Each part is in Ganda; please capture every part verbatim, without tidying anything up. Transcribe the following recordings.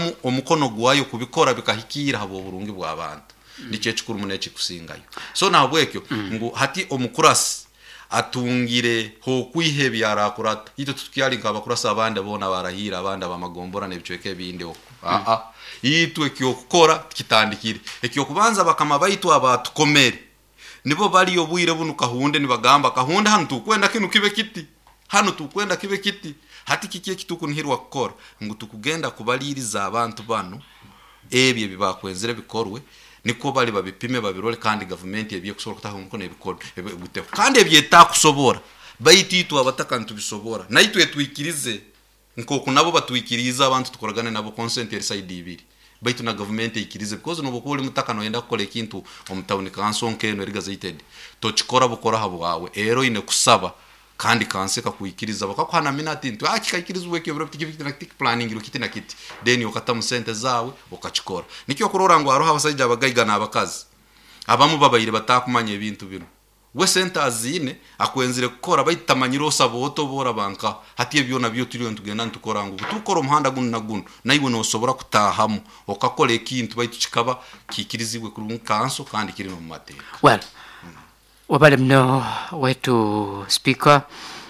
kushiramu omukono gwayo kubikora bikahikira habo burungi bw'abantu nice kikuru muneki kusingayo so nabwekyo mm. ngo hati omukurasi atungire ho kwihebe yarakurata ito tukyali nkaba kurasa abandi abona barahira abandi abamagombora nebicweke binde oko mm. a a itu ekyo kukora kitandikire ekyo kubanza bakama baitu abatukomere nibo bali yobwire bunu kahunde nibagamba kahunde hano tukwenda kinu kibe kiti hano tukwenda kibe kiti hati kikiye kituku nihirwa kukora ngo tukugenda kubaliriza abantu bano ebye bibakwenzere bikorwe niko bali babipime babirole kandi government yebiye kusora kutaha umukono ebikoro ebuteko kandi ebyeta kusobora bayititu abataka ntubisobora naitwe twikirize nko kunabo batwikiriza abantu tukoragane nabo consent ya side ibiri baitu na government ikirize because no bokole mutaka no yenda kukole kintu omutawuni kansonke no regazetted to chikora bukora habo wawe ero ine kusaba kandi kanseka kuikiriza bakakwana minati ntu akikikiriza weke bro tiki planning ro kiti na kiti then yokata musente zawe ukachikora nikyo kurora ngo aroha abasajja abagaiga nabakazi abamu babayire batakumanya ibintu bino we centers ine akwenzire gukora bayitamanyiro saboto bora banka hatiye byo nabyo turiyo ntugenda ntukora ngo tukora umuhanda guno na guno nayiwe no sobora kutahamo okakole ikintu bayitu kikaba kikirizibwe kuri kanso kandi kiri no mateka well wabale mno wetu speaker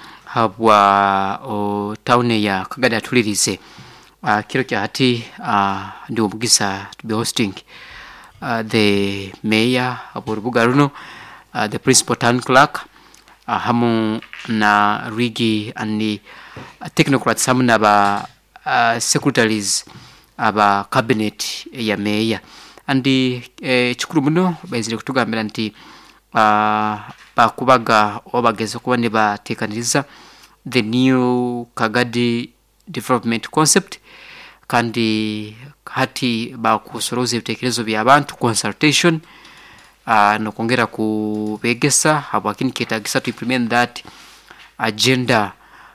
habwa o town ya Kagada tulirize uh, kiro kya hati uh, ndi omugisa to be hosting uh, the mayor aburubuga runo uh, the principal town clerk uh, hamu na rigi and uh, technocrats hamu na ba uh, secretaries aba cabinet ya mayor andi eh, chikuru muno bayizire kutugambira nti uh, bakubaga obageze kuba ne batekaniriza the new Kagadi development concept kandi hati bakusoroza ibitekerezo by'abantu consultation uh, no kongera kubegesa habakini ketagisa to implement that agenda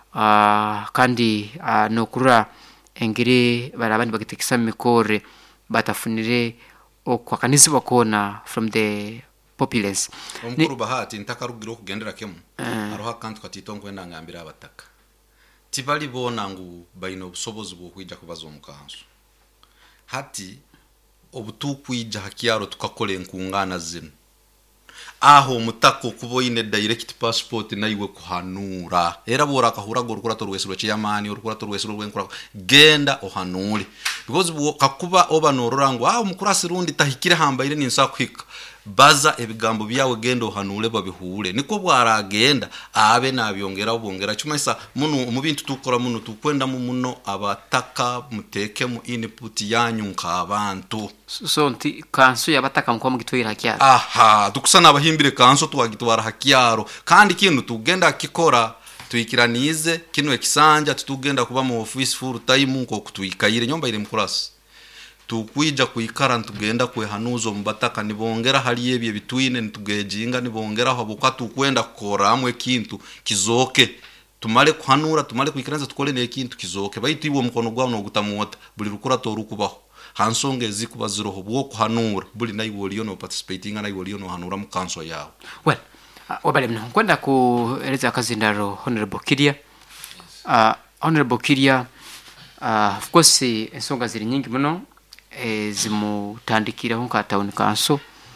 uh, kandi uh, no kurura engire barabandi bagitekisa mikore batafunire okwakanisi bakona from the populace omukuru bahati ntakarugiro kugendera kemu uh, aroha kantu katitongo enda ngambira abataka tibali bona ngu bayino obusobozi bwo kwija kubaza omukanso hati obutukwija hakiaro tukakole nkungana zino aho mutako kuboyine direct passport naiwe kuhanura era bora kahura gorukura to rwesiro cyamani urukura to rwesiro rwenkura genda ohanure because bwo kakuba oba nororango aho mukurasi rundi tahikire hambaire ninsa kwika baza ebigambo byawe gendo hanule babihure niko bwaragenda abe nabyongera ubongera cyumesa muno mu bintu tukora muno tukwenda mu muno abataka muteke mu input yanyu nkabantu so nti kanso yabataka mko mugitoyira hakiaro aha dukusana abahimbire kanso twagitwara hakiaro kandi kintu tugenda kikora tuyikiranize kino ekisanja tutugenda kuba mu office full time nko kutuyikayire nyomba ire mukurasi tukwija kuikara ntugenda kwehanuzo mbataka nibongera hali yebye bitwine ntugejinga nibongera aho bukatu kwenda koramwe kintu kizoke tumale kuhanura tumale kuikiranza tukole ne kintu kizoke bayitiwe mukono gwa no gutamota buli rukura to rukubaho hansonge zikuba ziroho bwo kuhanura buli nayi woliyo no participating nayi woliyo no hanura mu kanso yawo well uh, wabale mno kwenda kueleza kazindaro honorable Kiria uh, honorable Kiria uh, of course ensonga ziri nyingi mno ezimutandikira honka town council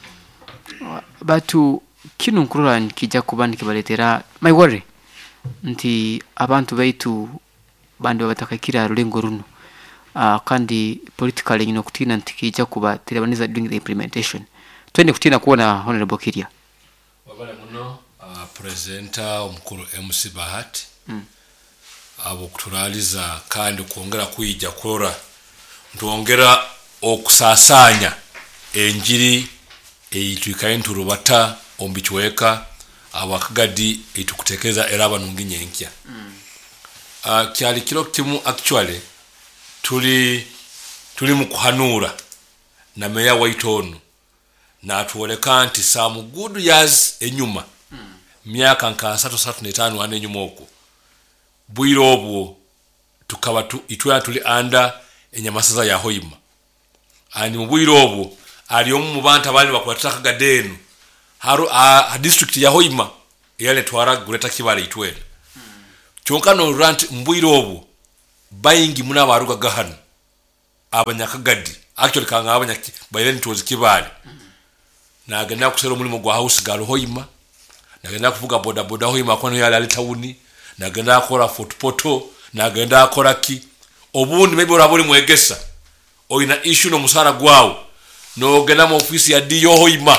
batu kinu nkurura nikija kubandi kibaletera my worry nti abantu baitu bandi batakakira rulengo runo uh, kandi politically nyino kutina ntikija kuba terabaniza doing the implementation twende kutina kuona honorable Kiria wabala muno uh, presenter omukuru M C Bahati mm. abo kuturaliza kandi kuongera kuija kora ntuongera okusasanya enjiri eyitwikaye nturubata ombichweka abakagadi etukutekeza era abanunginye nkya mm. uh, kyali kilo timu actually tuli tuli mukuhanura na meya waitonu na tuoleka anti some good years enyuma mm. myaka nka three thirty-five ane nyuma oko bwiro obwo tukaba tu itwa tuli under enyamasaza ya Hoima ani mubwiro obwo ali omu mubanta bali bakwataka gadenu haru a, a district ya Hoima yale twara gureta kibale itwele mm. chonka no rant mbwiro obwo bayingi muna baruga gahano abanyakagadi actually kanga abanyaki bayireni tozi kibali nagenda kusera omulimo gwa house girl hoima nagenda kuvuga boda boda hoima kono yali ali tawuni nagenda akora footpoto nagenda akora ki obundi maybe orabuli mwegesa oina issue no musara gwawo no genda mu office ya D O hoima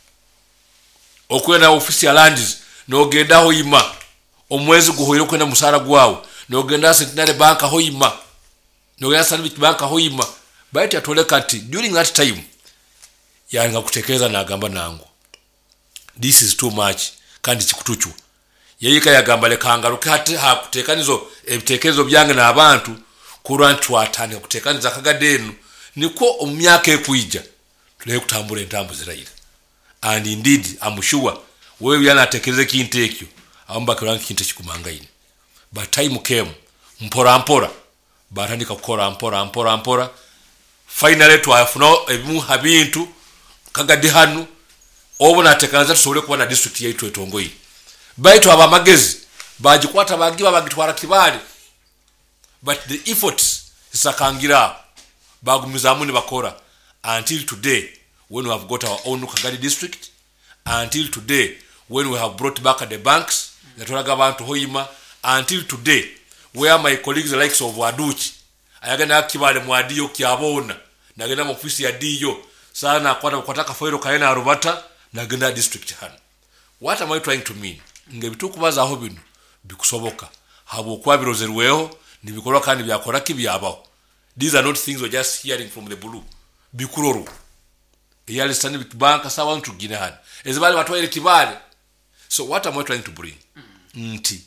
okwenda office ya landis no genda hoima omwezi guhoyiro kwenda musara gwawo no genda Centenary Bank hoima no genda Stanbic Bank hoima baita atole kati during that time yanga kutekereza na agamba nangu this is too much kandi kikutuchu yeyika yagamba lekanga lukate ha kutekanizo ebitekerezo byange na abantu kurantu atane kutekaniza kagadenu niko omyaka ekuyija tule kutambula entambu ziraira and indeed I'm sure wewe yana atekereze kintu ekyo amba kiranki kintu kikumangaine but time came mpora mpora batandika kukora mpora mpora mpora finally twafuna ebimu habintu kagadi hanu obona atekanza tusobole kuba na district yaitu etongoyi baito aba magezi bajikwata bagiba bagitwara kibali but the efforts isakangira bagumiza amuni bakora until today when we have got our own Kagadi district, until today when we have brought back the banks that were abantu hoima, until today where my colleagues the likes of Waduchi ayagenda kibale mwadiyo kyabona nagenda mu office ya diyo sana kwata kwataka foiro kaena arubata nagenda district han. What am I trying to mean? Ngebitukubaza aho bino bikusoboka habo kwa birozerweho nibikorwa kandi byakora kibyabaho. These are not things we're just hearing from the blue. Bikuroro yali Stanbic Bank sawa ntu gine ezibali batwaire kibale. So what am I trying to bring? Nti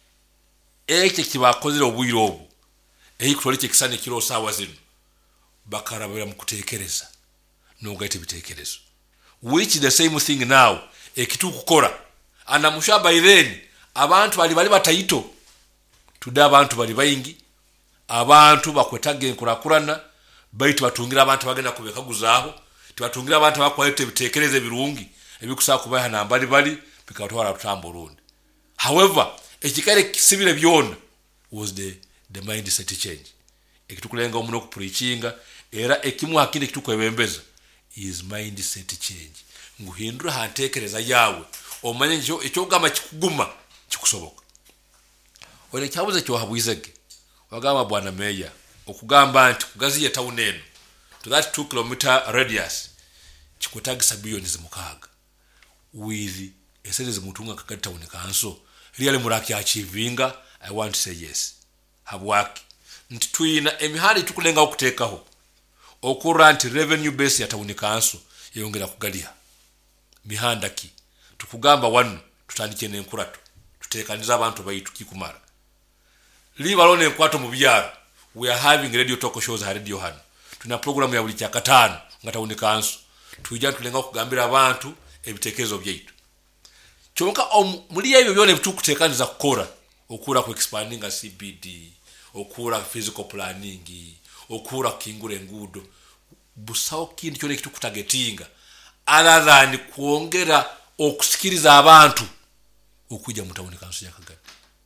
eke kibakozera obuyiro obu ekitwali kikisane kiro sawa zino bakarabira mukutekereza n'ogaite bitekerezo which the same thing now ekitukukora ana mushaba ireni abantu bali bali batayito tuda abantu bali bayingi abantu bakwetage nkurakurana baitu batungira abantu bagenda kubeka guzaho tubatungira abantu bakwalite bitekereze birungi ebikusaba kubaha nambali bali bikatwara tutambo rundi. However ekikare kisibire byona was the the mindset change ekitukulenga omuno ku preachinga era ekimu hakinde kitukwebembeza is mindset change nguhindura hantekereza yawe omanye njo ekyo gama kikuguma kikusoboka ole kyabuze cyo habwizege wagamba bwana meya okugamba nti kugaziye town eno to that two kilometer radius chikutagisa bilioni zimukaga with eseze mutunga Kagadi town kanso really muraki achievinga. I want to say yes habwaki nti tuina emihali tukulenga okutekaho okuranti revenue base ya town kanso yongera kugalia mihanda ki tukugamba wanu tutandike n'enkurato tutekaniza abantu bayitu kikumara libalone kwato mu byaro. We are having radio talk shows ha radio hano tuna program ya buli kyakatano ngatauni kanso tujja tulenga okugambira abantu ebitekerezo byaitu kyonka muri ebyo byone bitukutekaniza kukora okura ku expanding a C B D okura physical planning okura kingure ngudo busawo kintu kyone kitukutagetinga other than kuongera okusikiriza abantu okujja mutawuni kanso ya Kagadi.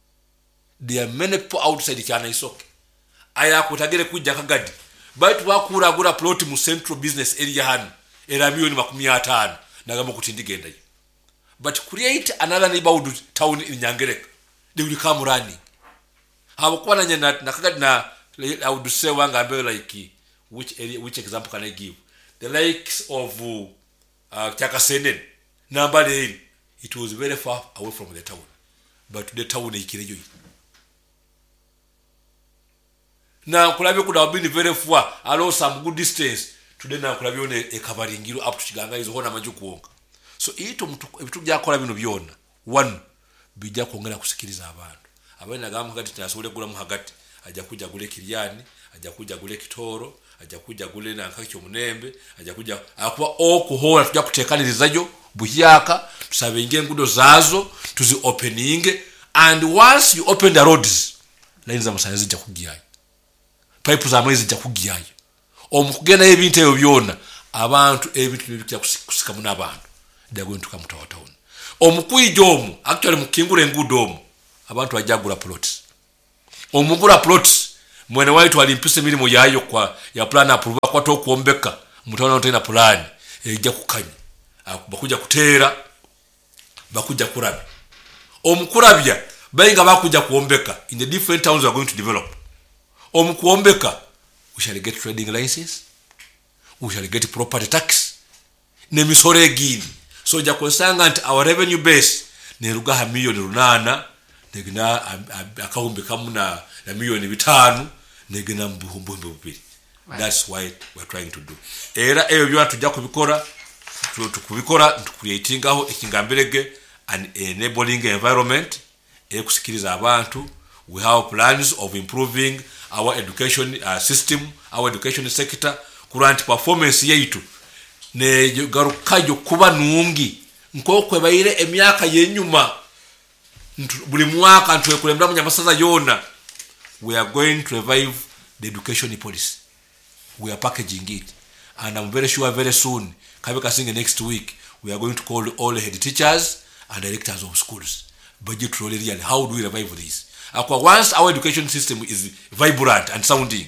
There are many people outside China isoke aya kutagere kujja Kagadi but bakura gura plot mu central business area hano era milioni makumi atano nagamo kutindigenda. But create another neighborhood town in Nyangereka, they will come running. How kwa na na Kagadi na I would say one gambe like which area, which example can I give? The likes of uh, Chakasenen number eight, it was very far away from the town, but the town ikirejo. Now kulabyo could have been very far, allow some good distance. Today now kulabyo ne e covering you up to Chiganga is hona majukuonga. So ito mtu byakora bino byona one bijja kongera kusikiriza abantu abana gamu Kagadi tasubule kula mu hagati ajja kujja gule Kiryani ajja kujja gule Kitoro ajja kujja gule Nankakyo Munembe ajja kujja akuba okuhola tujja kutekanirizajo buyaka tusabe inge ngudo zazo tuzi opening and once you open the roads lines za masanzi zijja kugiyayo pipe za amaizi zijja kugiyayo omukugenda ebintu ebyo byona abantu ebintu bibikya kusika mu nabantu they are going to come to our town. Omukwijomu actually mukingure ngudo omu abantu ajagula plots omugula plots mwene waitu alimpisa emirimu yayo kwa ya plan approve kwa to kuombeka mutaona ntena plan ejja kukanya bakuja kuteera bakuja kurabi omukurabya bayinga bakuja kuombeka in the different towns we are going to develop omukuombeka we shall get trading license, we shall get property tax ne misoro egini so ja kusanga nti our revenue base ne rugaha milioni runana negina akahumbi kamuna na milioni bitano negina mbuhumbu mbubiri. That's why we are trying to do. Era eyo byo tujja kubikora tukubikora creating aho ekingambirege an enabling environment ekusikiriza abantu. We have plans of improving our education uh, system, our education sector, kurant performance yaitu ne garukajo kuba nungi nkokwe bayire emyaka yenyuma buli mwaka ntwekulembera mu nyamasaza yona. We are going to revive the education policy. We are packaging it, and I'm very sure very soon, Kabeka Singe next week, we are going to call all the head teachers and directors of schools. Budget really, how do we revive this? Once our education system is vibrant and sounding,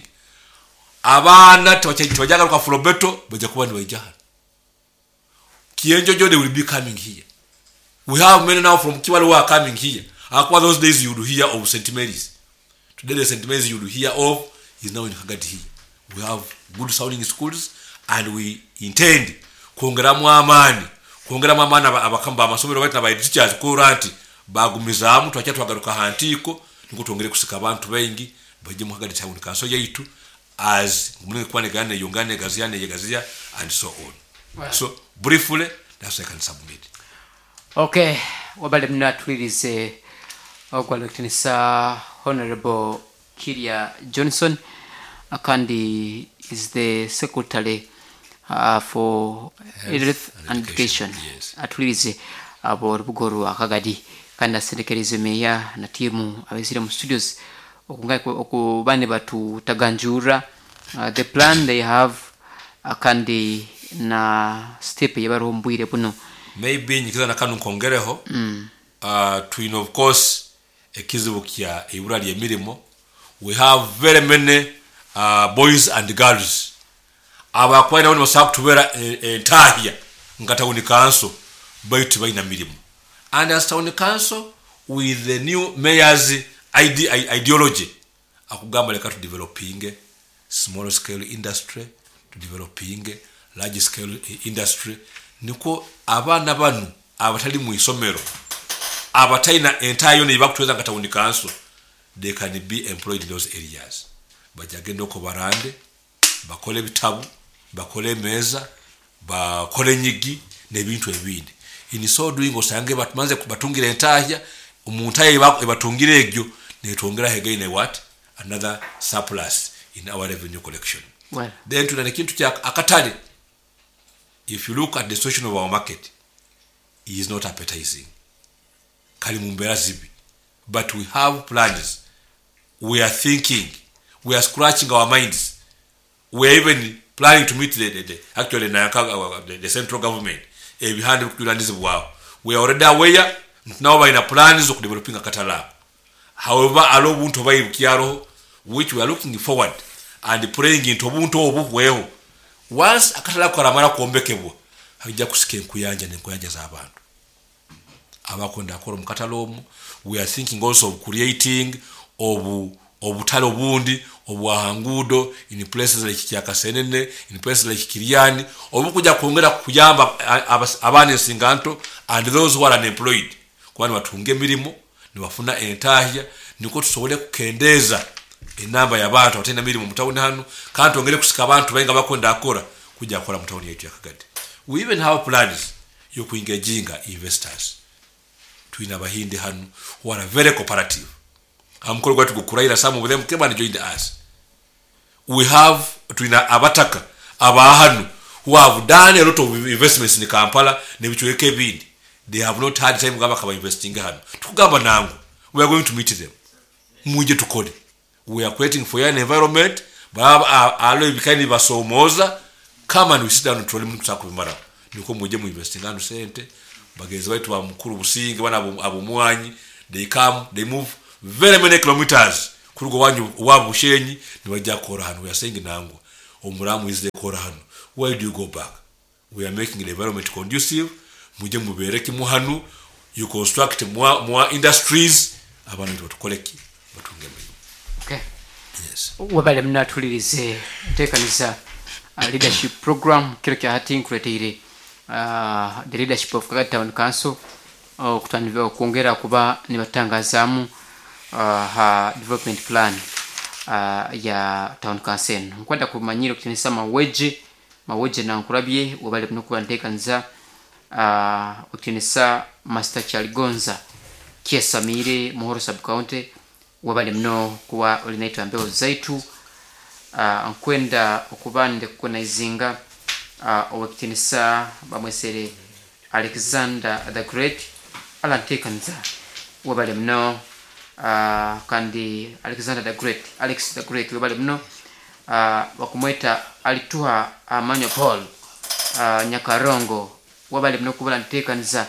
abana twajaga kwa Fulobeto bajakuba ni wajaha. Kienjojo, they will be coming here. We have many now from Kiwale who are coming here. Akwa those days you would hear of Saint Mary's. Today the Saint Mary's you would hear of is now in Kagadi here. We have good sounding schools and we intend kuongera mu amani kuongera mu amani abakamba amasomero bati na ba teachers ko ranti bagumiza mu twacha twagaruka hantiko niko tuongere kusika abantu bengi baje mu Kagadi town kanso yaitu as munenge kwane gane yongane gaziane yegazia and so on. Wow. So briefly that's what I can submit. Okay, wabale mnatwilize ogwalokinisa Honorable Kiria Johnson Akandi is the secretary uh, for health and, and education, education. Yes. Atwilize abo rubugoro akagadi kanda sendekerize meya na timu abesire mu studios okungai okubane batu taganjura uh, the plan they have akandi na step yabarombwire buno maybe nyikiza nakanu kongereho mm. uh, twin of course ekizibu kya ibura lye mirimo. We have very many uh, boys and girls abakwaina wano basaku tubera entahia ngata uni council baitu baina mirimo, and as town council with the new mayor's ide ideology akugamba leka to developing small scale industry, to developing large scale industry, niko abana banu abatali mu isomero abataina entayo ne bakutweza ngata uni council they can be employed in those areas. Bajagendo ko barande bakole bitabu bakole meza bakole nyigi nebintu ebindi in so doing osange batmanze kubatungira entahya umuntu aye batungire egyo netongera again what another surplus in our revenue collection. Well, then to the kintu kya akatale, if you look at the situation of our market, it is not appetizing kalimumbera zibi, but we have plans. We are thinking, we are scratching our minds. We are even planning to meet the, the, the actually the, the central government. We are already aware now we are in plans of developing a Katala. However, alo bunto bai kiaro, which we are looking forward and praying into bunto obu weho. Once a Katala koramara kuombekebo, hajja kusike nkuyanja ne nkuyanja za abantu. Abakonda akoro mu Katalomu. We are thinking also of creating obu obutalo bundi obwahangudo in places like Kyakasenene, in places like Kiriani, obukuja kuongera kuyamba abane singanto and those who are unemployed, kwani watunge mirimo ni wafuna entahya niko tusobole kukendeza enamba y'abantu batenda mirimo mu town hano kandi ongere kusika abantu bainga bakonda akora kuja akora mu town yetu ya Kagadi. We even have plans yo kuingejinga investors tuina bahindi hano who are very cooperative. I'm going to go some of them came and joined us. We have tuina abataka abahanu who have done a lot of investments in Kampala nebichweke bindi. They have not had time gaba kaba investing hano. Tukugamba nangu. We are going to meet them. Muje tukode. We are creating for an environment baba alo bikani basomoza. Come and we sit down and troll mu sakubimara. Niko muje mu investing hano sente. Bagezi baitu ba mukuru businge bana abumwanyi. They come, they move very many kilometers kurugo wanyu wabushenyi niwajja kora hano. We are saying nangu omuramu is the kora hano. Why do you go back? We are making the environment conducive. Muje mubereke mu hano. You construct more more industries. Abantu batukoleki batunge mu. Okay. Yes. Wabale mnatulirize tekaniza uh, leadership program kiro kya hati nkuleteire uh, the leadership of Kagadi Town Council uh, kutaniva kuongera kuba ni batangazamu uh, ha development plan uh, ya Town Council nkwenda kumanyiro kutinisa maweje maweje na nkurabye wabale mnukuwa ntekaniza uh, kutinisa Master Chaligonza Kiesamire Muhoro Sub County wabale mno kuwa olinaitwa mbeo zaitu uh, nkwenda okubande kuna izinga uh, owakitinisa bamwesere Alexander the Great alantekanza wabale mno uh, kandi Alexander the Great Alex the Great wabale mno uh, wakumweta alituha amanyo Paul uh, Nyakarongo wabale mno kubala ntekanza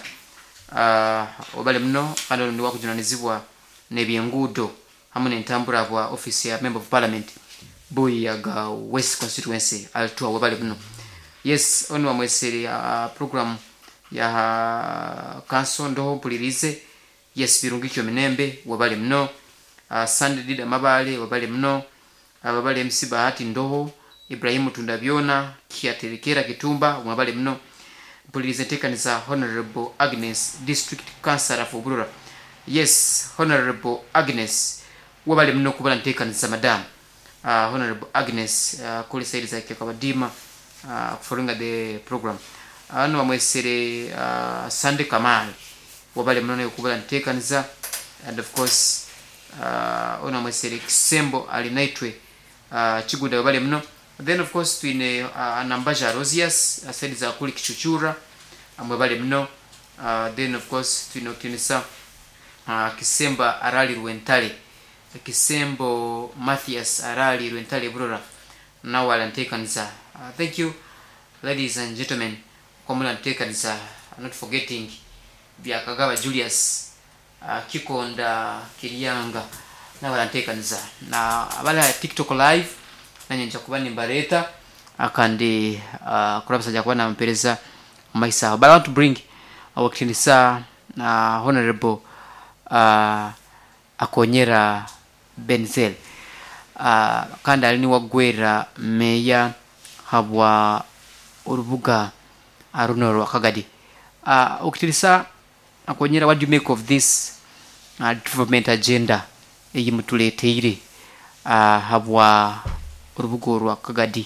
uh, wabale mno kandi ndi wakujunanizibwa nebyengudo hamwe ntambura bwa office ya member of parliament Buyaga West constituency altua wabale mno. Yes, onu wa mweseri uh, program ya uh, council ndo pulirize. Yes, birungikyo minembe wabale mno. Uh, Sunday Dida Mabale wabale mno. Uh, wabale M C Bahati ndoho Ibrahimu Tundabiona Kiaterekera Kitumba wabale mno. Pulirize tekaniza Honorable Agnes District Councillor for Burura. Yes, Honorable Agnes wabale mno kubala ntekaniza madam uh, Honorable Agnes uh, kuli saidi za kia kabadima uh, kufuringa the program anu uh, wa mwesere uh, Sunday Kamal wabale mno kubala ntekaniza and of course uh, anu wa mwesere Kisembo alinaitwe uh, Chiguda wabale mno. Then of course tuine uh, Anambaja Rosias uh, saidi za kuli Kichuchura wabale mno. uh, then of course tuine ukinisa uh, Kisemba Arali Ruentale Kisembo Matthias Arali Ruentale Brora now while I'm taking uh, thank you ladies and gentlemen kwa ntekanisa not forgetting vya Kagawa Julius uh, Kikonda Kirianga na wala ntekanisa na abala TikTok live na nyenja kubani mbareta akandi uh, kurabisa jakuwa na mpereza maisa but I want to bring our kinisa na uh, honorable uh, Akonyera Benzel uh, kanda alini wagwera meya habwa urubuga Arunoro wa Kagadi uh, ukitilisa Akonyera, what do you make of this uh, development agenda eyi mutuleteire uh, habwa urubuga wa Kagadi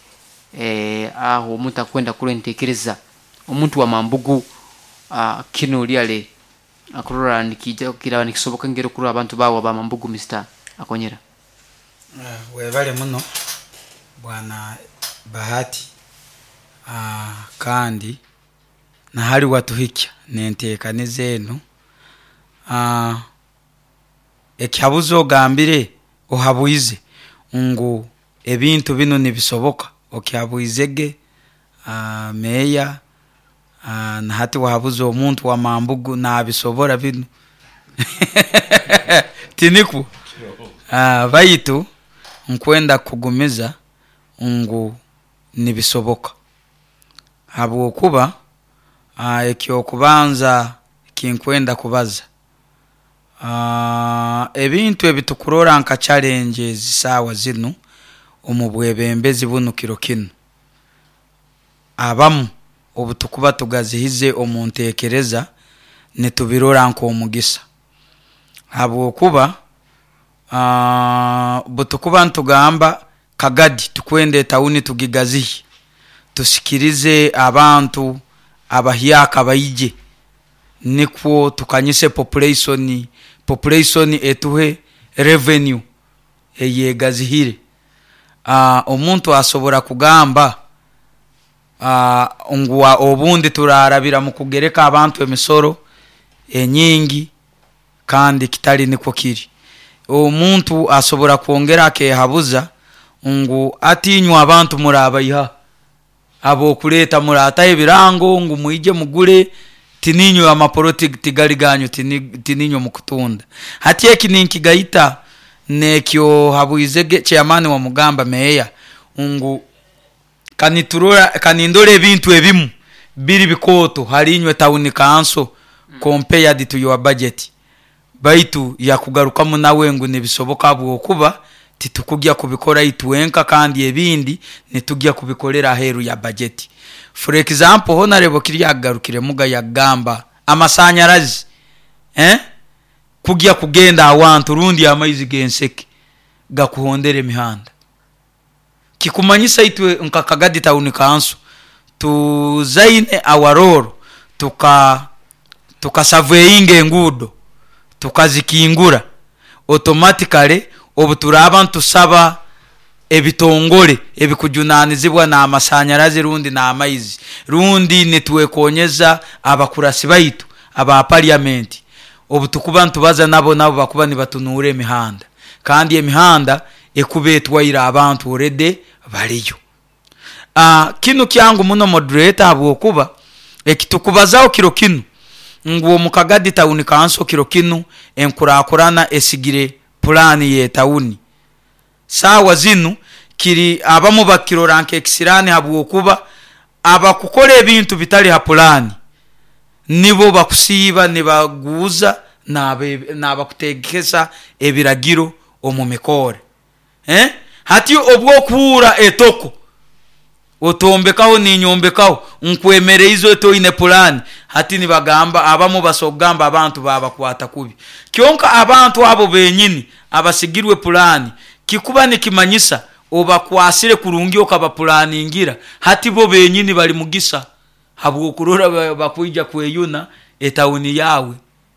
eh, aho omuntu akwenda kulentekereza omuntu wa mambugu uh, kino liale akurora nikija kira nikisoboka ngero kuri abantu bawo ba mambugu Mister Akonyera. Uh, webale muno bwana Bahati uh, kandi na hali watuhikya nentekanize eno uh, ekyabuzo gambire ohabuize ngo ebintu bino nibisoboka okyabuizege uh, meya uh, na hati wahabuzo omuntu wa mambugu na abisobora bino tiniku uh, baitu nkwenda kugumiza ngo nibisoboka habo kuba uh, ekyo kubanza kinkwenda kubaza uh, ebintu ebitukurora nka challenges sawa zino omubwebembezi buno kiro kino abamu obutukuba tugazihize omuntekereza netubirora nko omugisa habo kuba uh, butukuba ntugamba Kagadi tukwende tauni tugigazihi tusikirize abantu abahyaka bayije nikwo tukanyise population population etuhe revenue eyegazihire uh, omuntu asobora kugamba uh, ngwa obundi turarabira mu kugereka abantu emisoro enyingi kandi kitali niko kiri omuntu asobora kuongera ke habuza ngo atinywa abantu murabayiha abo kuleta murata ebirango ngo muije mugure tininyo amapolitiki tigaliganyo tininyo mukutunda hati eki ninki gaita nekyo Habuyizege chairman wa Mugamba meya ungu kaniturura kanindore ebintu ebimu biri bikoto halinywe town council compared to your budget baitu ya kugaruka mu nawe ngo nebisoboka bwo kuba titukujya kubikora itwenka kandi ebindi nitujya kubikorera heru ya budget. For example honorable kiryagarukire muga yagamba amasanyarazi eh kujya kugenda awantu rundi amaizi genseke gakuhondera emihanda kikumanyisa itwe nkakagadi town council tuzaine awaroro tuka tukasaveinge ngudo tukazikingura automatically obutura abantu saba ebitongole ebikujunanizibwa na amasanyarazi rundi na amaizi rundi netwekonyeza abakurasi baitu aba parliament obutukuba ntubaza nabo nabo bakuba ni batunure emihanda kandi emihanda ekubetwa ira abantu already baliyo. Ah kino kyangu muno moderator abo kuba ekitukubazaho kiro kino nguo mukagadi town council kiro kino enkurakurana esigire plan ye town sawa zinu kiri abamu bakiroranke ekisirani habu kuba abakukora ebintu bitali ha plan nibo bakusiba nibaguza nabe nabakutegekesa ebiragiro omumekore eh hati obwo kuura etoko otombekaho ninyombekaho nkwemere izo to ine plan hati nibagamba abamu basogamba abantu baba kwata kubi kyonka abantu abo benyini abasigirwe plan kikuba nikimanyisa oba kwasire kurungi okaba plan ingira hati bo benyini bali mugisa habwo kurora bakuija kweyuna etawuni yawe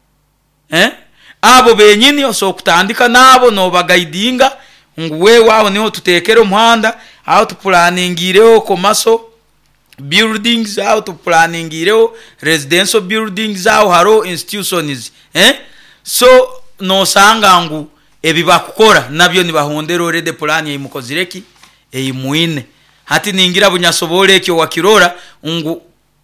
eh abo benyini oso kutandika nabo no bagaidinga nguwe wao niho tutekere umuhanda how to planningireo komaso buildings how to planningireo residential buildings how haro institutions eh so no sangangu ebibakukora nabyo nibahondero rede plan yimukozireki eyimuine hati ningira bunyasobole ekyo wakirora ungu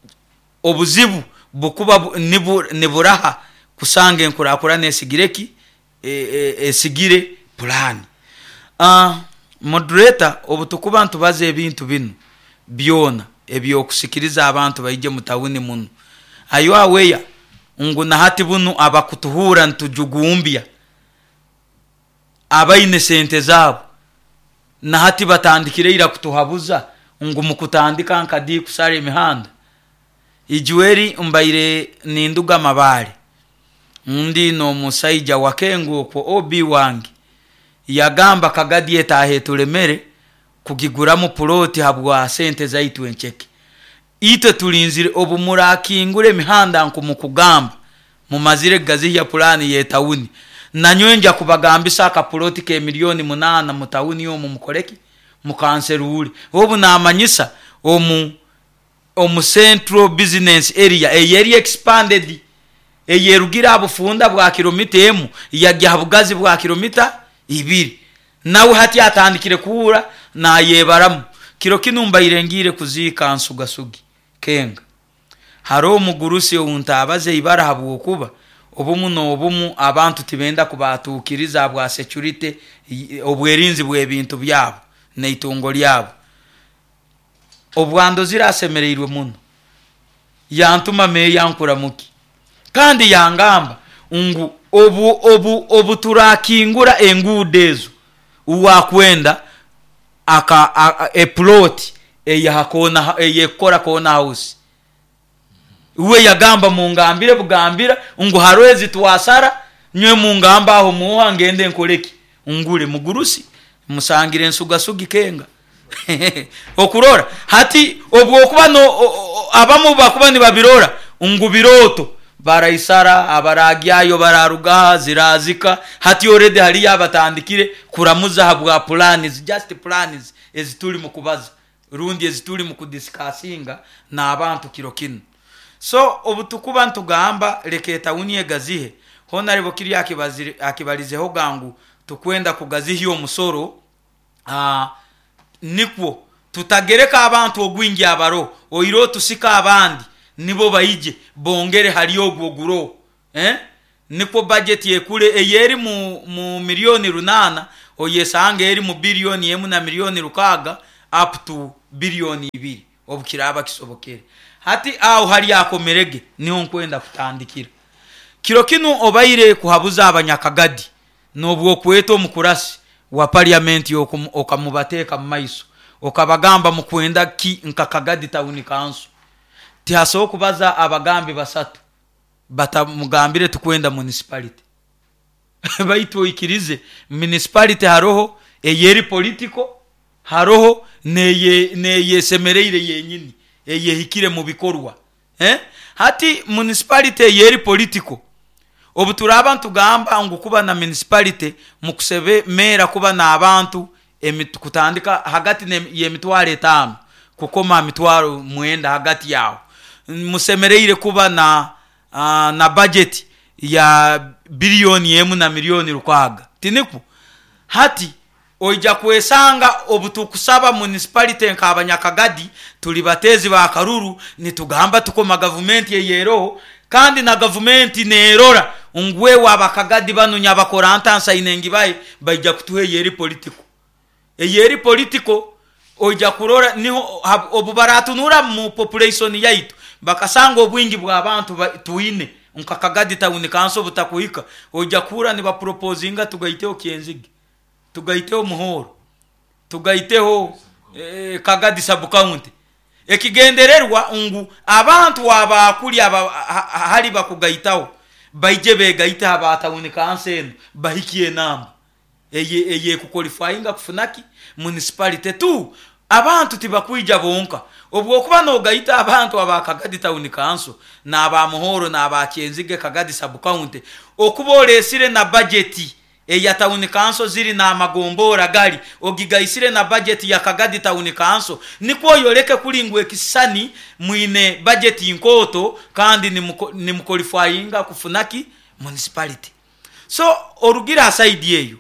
obuzibu bukuba nibu niburaha kusange nkurakura nesigireki esigire e, e, plan. Ah uh, moderator obutukuba ntubaze ebintu bino byona ebyo kusikiriza abantu bayije mutawuni muno ayo aweya nguna hati bunu abakutuhura ntujugumbya abaine sente zabo na hati batandikire ira kutuhabuza ngo mukutandika nkadi kusare imihanda ijueri mbaire ninduga mabare ndi no musaija wakengo ko obi wangi yagamba kagadi etahe tulemere kugiguramu ploti habwa sente zaitu encheke ite tulinzire obumurakingure mihanda nko mukugamba mu mazire gazi ya plani ye tawuni nanywenja kubagambisa aka ploti ke milioni munana mu tawuni yo mu mukoreki mu kanseruri obu namanyisa omu omu central business area e area expanded e yerugira abufunda bwa kilomita emu yagya bugazi bwa kilomita ibiri nawe hati atandikire kuhura na yebaramu kiro kinumba irengire kuzika nsugasugi kenga haro mugurusi untabaze ibara habu kuba obumu no obumu abantu tibenda kubatukiriza bwa security obwerinzi bwe bintu byabo neitongo lyabo obwando zirasemereirwe muno yantuma me yankura muki kandi yangamba ungu obu obu obu turakingura engudezo uwakwenda aka a, a, a plot eyakona eyekora kona house uwe yagamba mungambire bugambira ungu harwezi twasara nywe mungamba aho muha ngende nkoleki ungure mugurusi musangire nsugasugi kenga okurora hati obwo kuba no abamu bakuba ni babirora ungu biroto baraisara abaragyayo bararuga zirazika hati already hari yabatandikire kuramuza habwa plans just plans ezituli mukubaza rundi ezituli mukudiscussinga na abantu kirokino so obutukuba ntugamba leketa uniye gazihe honare bokiri yakibazire akibalizeho gangu tukwenda kugazihi omusoro ah nikwo tutagereka abantu ogwingi abaro oiro tusika abandi nibo bayije bongere haliyo gwoguro eh niko budget yekule eyeri mu, mu milioni runana oyesanga eri mu billion yemu na milioni rukaga up to billion ibiri obukiraba kisobokere hati aho hari yakomerege niho nkwenda kutandikira kiro kinu obaire kuhabuza abanyakagadi nobwo kweto mukurasi wa parliament yo okamubateka mu maiso okabagamba mu kwenda ki nkakagadi tawuni kanso tihaso kubaza abagambi basatu batamugambire tukwenda municipality baito ikirize municipality haroho eyeri political haroho neye neye semereire yenyini eye hikire mu bikorwa eh hati municipality yeri political obutura abantu gamba ngukuba na municipality mukusebe mera kuba na abantu kutandika hagati yemitware tano kukoma mitwaro mwenda hagati yao musemereire kuba na uh, na budget ya bilioni yemu na milioni rukwaga tiniku hati oija kwesanga obutukusaba municipality nk'abanyakagadi tuli batezi ba karuru nitugamba tukoma government yeyero kandi na government nerora ungwe wabakagadi banunya bakorantansa inengi bayi baija kutuhe yeri politiko eyeri politiko oija kurora niho obubaratunura mu population yaitu bakasanga obwingi bwa abantu tuine nkakagadi tawuni kanso butakuhika oija kura ni ba proposinga tugaiteo kienzigi tugaiteo muhoro tugaiteo eh, kagadi sub county ekigendererwa ungu abantu abakuli aba hali bakugaitao baije begaita abatawuni kanseno bahikiye namba eye eye ku qualifyinga kufunaki municipality tu abantu tibakwija bonka obwo kuba no gaita abantu abakagadi tawuni kanso na abamuhoro na abakenzige kagadi sub county okubolesire na budget eya tawuni kanso ziri na amagombora gali ogigaisire na budget ya kagadi tawuni kanso niko yoleke kulingwe kisani mwine budget inkoto kandi ni ni qualifyinga kufunaki municipality so orugira side yeyo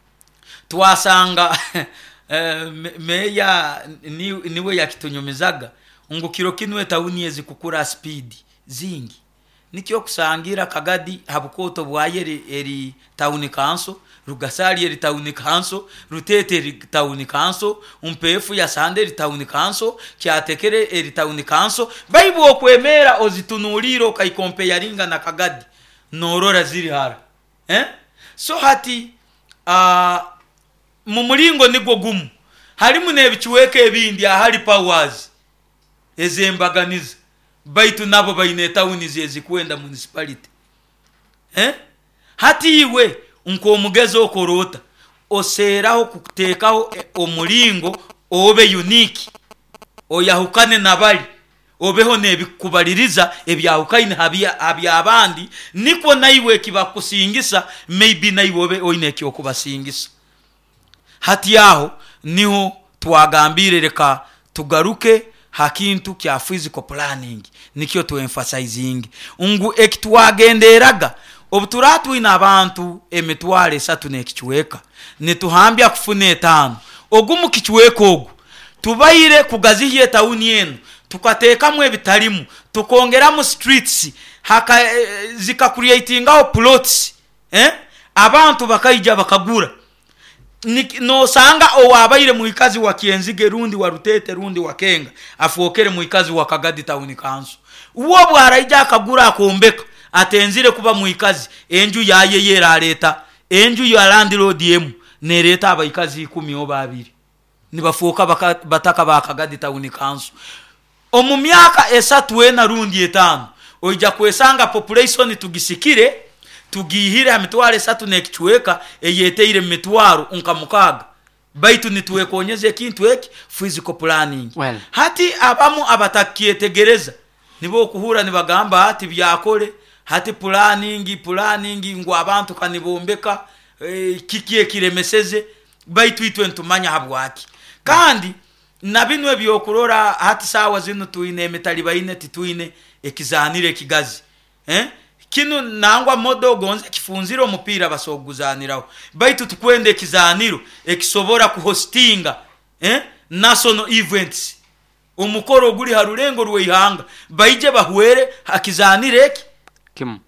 twasanga Uh, meya ni, niwe yakitunyumizaga ngo kiro kinwe tawuni yezi kukura speed zingi nikyo kusangira kagadi habukoto bwayeri eri tawuni kanso rugasari eri tawuni kanso rutete eri tawuni kanso umpefu ya sande eri tawuni kanso kyatekere eri tawuni kanso baibu okwemera ozitunuliro kaikompeyaringa na kagadi norora ziri hara eh so hati uh, mumulingo nigwo gumu halimu nebichuweke ebindi ahali powers ezembaganiza baitu nabo baine tawuni zezi kwenda municipality eh hati iwe unko mugezo okorota oseraho kutekaho e, omulingo obe unique oyahukane nabali obeho nebikubaliriza ebyahukaine habya habya abandi niko naiwe kibakusingisa maybe naiwe obe oineki okubasingisa hati yaho niho twagambire reka tugaruke hakintu kya physical planning nikyo to emphasizing ungu ekitwagenderaga obuturatu ina abantu emitwale satu nekichweka nituhambya kufune tano ogumu kichweka ogu tubaire kugaziye tawuni yenu tukatekamwe ebitalimu tukongeramu streets haka e, zika creatinga plots eh abantu bakaija bakagura no sanga owabaire muikazi wa kienzige rundi wa rutete rundi wa kenga afokere muikazi wa kagadi tawuni kanso uwo bwaraija akagura akombeka atenzire kuba muikazi enju yaye yera leta enju ya landlord yemu nereta abaikazi ikumi obabiri nibafoka bataka bakagadi tawuni kanso omu myaka esatu ena rundi etano oija kwesanga population tugisikire tugihira amitware satu nekichweka eyeteire mitwaro unkamukaga baitu nituwekonyeze kintu eki physical planning well. hati abamu abatakietegereza nibo kuhura nibagamba hati byakole hati planning planning ngo abantu kanibombeka e, kikie kiremeseze baitu itwe ntumanya habwaki kandi nabinwe byokurora hati sawa zino tuine metalibaine tituine ekizanire kigazi eh kinu nangwa modo gonze kifunziro mupira basoguzaniraho baitu tukwende kizaniro ekisobora ku hostinga eh national events umukoro guri harurengo rwehanga baije bahwere hakizanire eki kim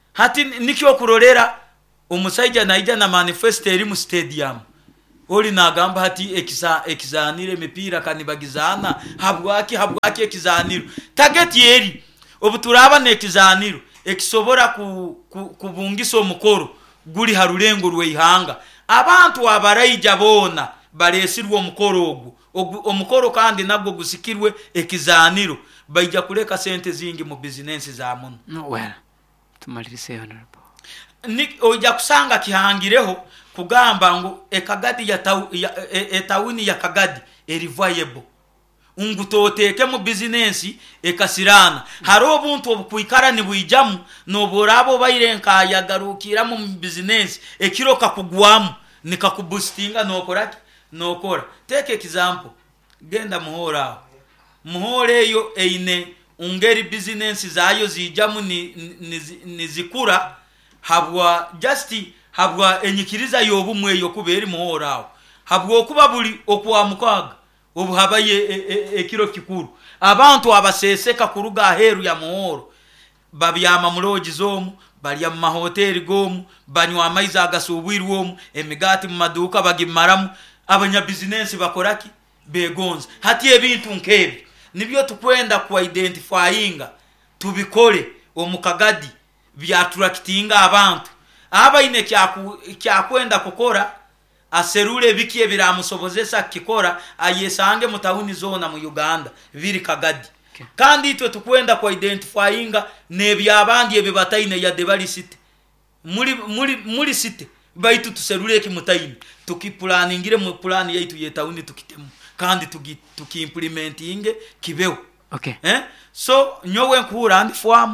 hati nikyo kurorera omusajja naija na manifesto eri mu stadium oli nagamba hati ekisa ekizanire mipira kanibagizana habwaki habwaki ekizaniro target yeri obuturaba nekizaniro ekisobora ku, ku, kubungisa omukoro guli harulengo rweihanga abantu abarayija bona balesirwa omukoro ogwo omukoro kandi nabwo gusikirwe ekizaniro baija kuleka sente zingi mu business za muno no well tumalirize honorable ni oja kusanga kihangireho kugamba ngo ekagadi ya, tau, ya e, etawuni ya kagadi eriviable ungutoteke mu business ekasirana haro obuntu obukwikara ni buijamu no borabo bairenka yagarukira mu business ekiroka kugwamu nikakuboostinga nokoraki nokora take example genda muhora muhore yo eine ungeri business zayo zijamu ni, ni, ni zikura habwa justi habwa enyikiriza yobu mweyo kuberi muhora habwa kuba buli okwa mukaga obu habaye ekiro e, e, kikuru abantu abaseseka kuruga heru ya muhoro babyama muloji zomu bali ya mahoteli gomu banywa amaizi agasubwirwomu emigati mu maduka bagimaramu abanya business bakoraki begonza hati ebintu nkebi nibyo tukwenda ku identifyinga tubikole omukagadi bya attractinga abantu abaine kyaku kyakwenda kukora aserule bikiye biramusobozesa kikora ayesange mutahuni zona mu Uganda biri kagadi okay. Kandi itwe tukwenda ku identifyinga nebyabandi ebibataine ya debali city muri muri muri city baitu tuserule kimutaine tukiplaningire mu plan yaitu yetawuni tukitemu kandi tuki tukiimplementinge kibeho okay eh so nyowe nkura ndi form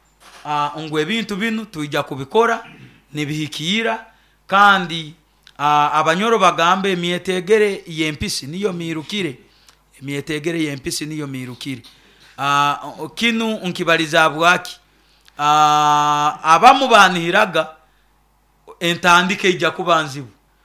ah uh, ngwe bintu binu tuija kubikora nibihikira kandi uh, abanyoro bagambe mietegere yempisi niyo mirukire mietegere yempisi niyo mirukire uh, kinu unkibaliza bwaki uh, abamu banihiraga entandike ija kubanzibu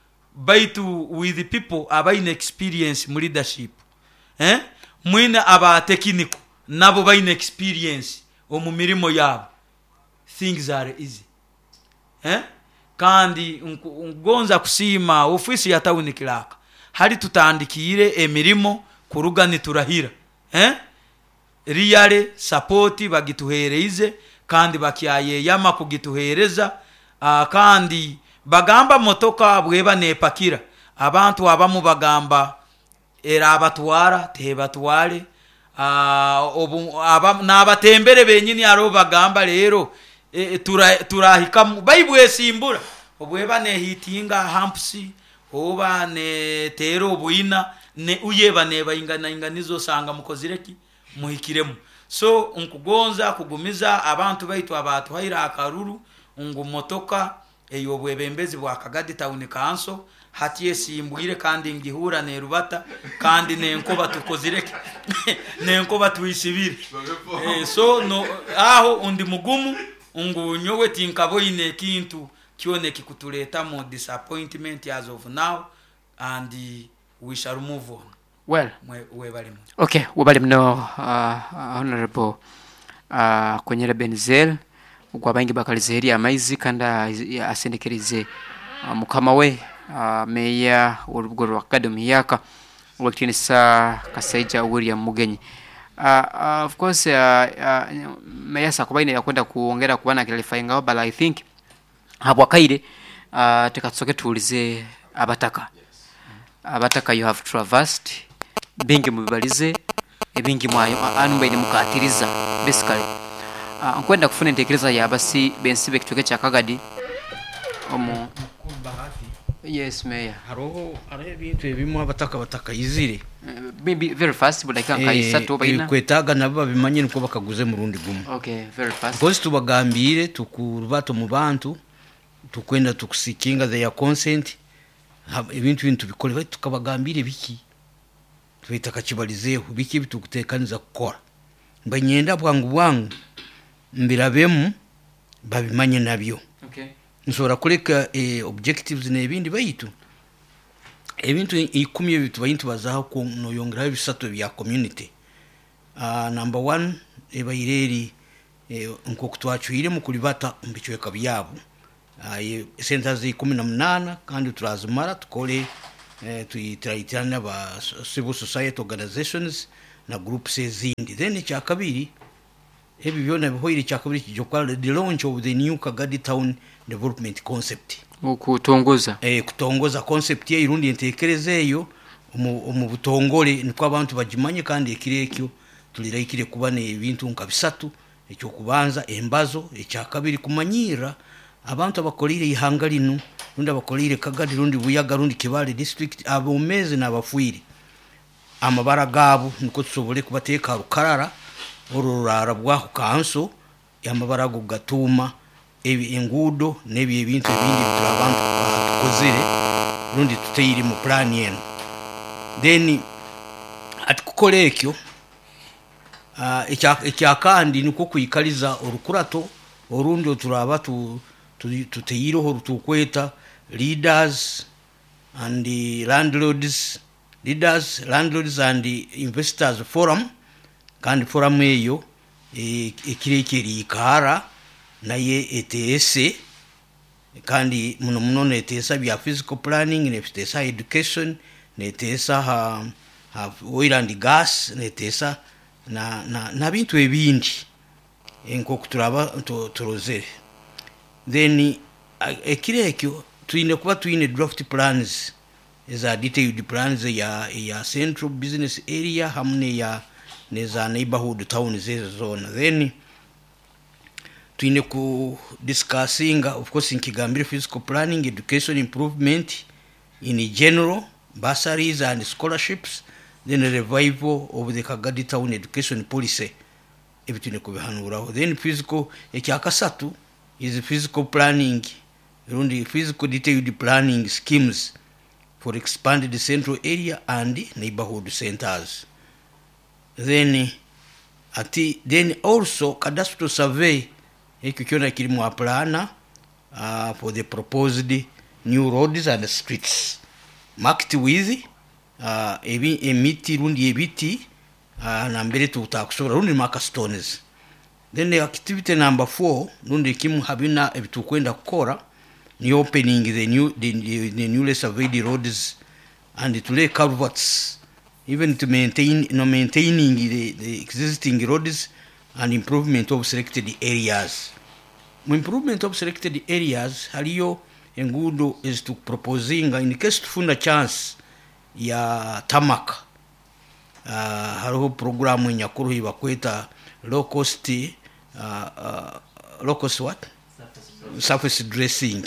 baitu with the people abaine experience mu leadership eh mwina aba technical nabo baine experience omu mirimo yabo things are easy eh kandi ngonza kusima ofisi ya town clerk hali tutandikire emirimo kuruga niturahira eh riyale support bagituhereze kandi bakyaye yama kugituhereza uh, kandi bagamba motoka bweba nepakira abantu abamu bagamba era abatwara tebatwale uh, obu aba nabatembere benyini aro bagamba lero e, tura turahika bayibwe simbura obweba ne hitinga hampsi oba ne tero obuina ne uyeba ne bayingana inganizo sanga mukozireki muhikiremu so nkugonza kugumiza abantu baitu abatu haira akaruru ngo motoka eyo bwebembezi bwa Kagadi Town Council hatiye simbwire kandi ngihura ne rubata kandi ne nkoba tukozireke ne nkoba tuyisibire eh so no aho undi mugumu ngo nyowe tinkabo ine kintu kione kikutuleta mo disappointment as of now and we shall move on well we bali mu okay we bali no uh, honorable uh, kwenyera Benzel kwa bangi bakalizeri amaizi kanda asendekerize uh, mukama we uh, meya urubwo rwa academy yaka wakinisa Kasaija William Mugenyi uh, uh, of course uh, uh, meya sakubaine ya kwenda kuongera kubana clarifying out but I think habwakaire uh, tekatsoke tulize abataka abataka you have traversed bingi mubalize ebingi mwayo anumba ine mukatiriza basically uh, nkwenda kufuna intekereza ya basi bensibe kitoke cha Kagadi omu yes meya haroho are bintu ebimwe abataka bataka izire uh, maybe very fast but I can kai sato baina kwetaga nabo bimanye nko bakaguze mu rundi gumu okay very fast because tubagambire tukurubato mu bantu tukwenda tukusikinga their consent ibintu bintu bikole tukabagambire biki twita kibalizeho biki bitukutekaniza gukora mbanyenda bwangu bwangu mbirabemu babimanye nabyo okay nshobora kureka eh, objectives n'ebindi bayitu ebintu ikumye bitu bayintu bazaho ko noyongera bisato bya community uh, number one ebayireri eh, nk'oku twacwiremu kulibata mu bicweka byabo uh, senta zi kumi na munana kandi turazimara tukole eh, tuyitirayitirana ba civil society organizations na groups ezindi. Then ekyakabiri ebi byona bihoire ekyakabiri kijokwa the launch of the new Kagadi town development concept, okutongoza eh, kutongoza concept ye irundi entekereza eyo mu butongole nikwa abantu bagimanye kandi ekirekyo tuliraikire kuba n'ebintu nka bisatu. Ekyo kubanza embazo, ekyakabiri kumanyira abantu abakolire ihanga lino rundi abakolire Kagadi rundi Buyaga rundi Kibale district abomeze n'abafwiri amabara gabo niko tusobole kubateeka rukarara orurara bwaho kanso yamabara go gatuma ebi engudo nebi ebintu ebindi biturabantu tukozere rundi tuteyire mu plan yenu. Then atukukole ekyo uh, ekyakandi niko kuyikaliza orukurato orundi oturaba tu tuteyireho tukweta leaders and the landlords leaders landlords and the investors forum kandi forum eyo ekirekeri ikara naye etese kandi muno muno netesa bya physical planning netesa education netesa ha, ha oil and gas netesa na na, na bintu ebindi enko kuturaba turozere. Then ekirekyo tuine kuba tuine draft plans eza detailed plans ya ya central business area hamne ya neza neighborhood towns zezo zona. Then tuine ku discussing of course in Kigambire physical planning, education improvement in general, bursaries and scholarships, then a revival of the Kagadi town education policy ebitune kubihanuraho. Then physical ekyakasatu is physical planning rundi physical detailed planning schemes for expanded central area and neighborhood centers. Then ati then also cadastral survey ekikyona kiri mu plana uh, for the proposed new roads and streets marked with uh, ebi emiti rundi ebiti uh, na mbere tutakusobora rundi marker stones. Then the activity number four rundi kimu habina ebitukwenda kukora ni opening the new the, the, the newly surveyed roads and to lay culverts, even to maintain no maintaining the, the existing roads and improvement of selected areas. Improvement of selected areas haliyo engudo is to proposing in case tufunda chance ya tamaka uh, hariho programu nyakuru ibakweta low cost uh, uh, low cost what surface dressing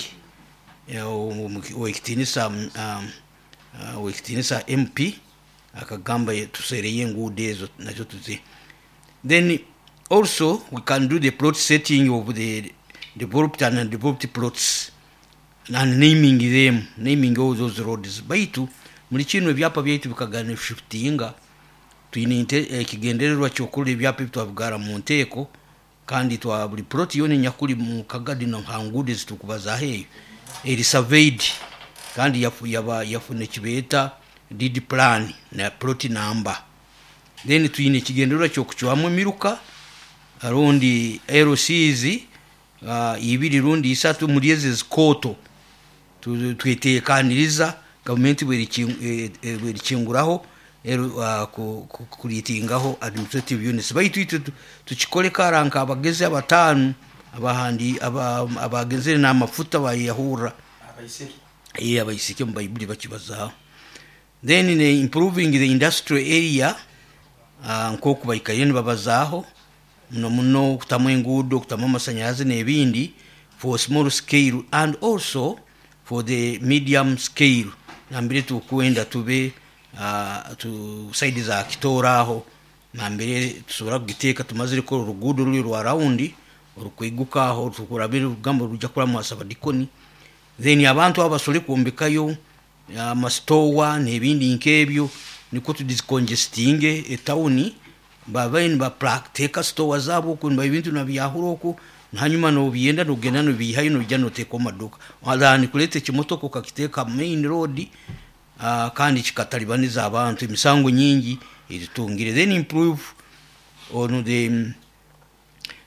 wekitinisa um, uh, wekitinisa M P akagamba tusereye engudo ezo nacho tuzi. Then also we can do the plot setting of the developed and undeveloped plots and naming them, naming all those roads. Baitu muri kino byapa byaitu bikagana shiftinga tuine ekigendererwa cyokuri byapa bitwabugara mu nteko kandi twa buri plot yone nyakuri mu Kagadi no hangude zitukubaza heyo eri surveyed kandi yafu yaba yafune kibeta deed plan na plot number. Then tuine ekigendererwa cyokuchwamu miruka arundi L Cs uh, ibiri rundi isatu murieze zikoto twetekaniriza government bweri bweri kinguraho kuritingaho administrative units. Baitu tukikole karanka abageze abatanu abahandi abageze na mafuta bayahura abayisike eh abayisike mu Bible bakibaza. Then in improving the industrial area uh, nkoku bayikayene babazaho muno muno kutamwe ngudo kutamwe amasanyarazi nebindi for small scale and also for the medium scale nambere tukwenda tube uh, tu side za kitoraho nambere tusubira kugiteka tumazire ko rugudo ruri rwa roundi urukwegukaho tukurabira ugambo rujya kura mu asabadikoni. Then abantu abasore kuombekayo amastowa nebindi nkebyo niko tu discongesting etawuni babaini ba practice store zabo kunba ibintu nabyahuroko hanyuma no biyenda no genda no bihayo no jano teko maduka wadani kulete kimotoko kakiteka main road uh, kandi chikatalibaniza abantu imisango nyingi izitungire. Then improve on the